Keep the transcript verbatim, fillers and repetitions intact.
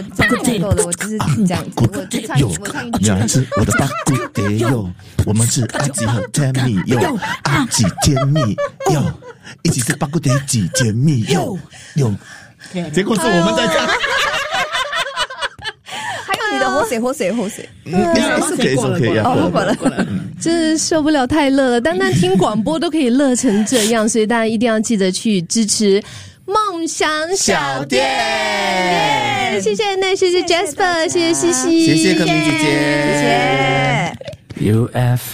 个这样唱够了，我就是这样子。我唱有我唱一你来吃我的巴古德哟，我们是阿吉和 Tammy 哟，阿吉甜蜜哟，一起吃巴古德吉甜蜜哟哟。结果是我们在唱。 还有你的活水活水活水， 嗯，是可以是可以要哦，过了过了。 真是受不了，太乐了！单单听广播都可以乐成这样，所以大家一定要记得去支持梦想小店。耶谢谢那谢谢 Jasper， 谢谢西西， 谢谢柯明姐姐， 谢谢。 U F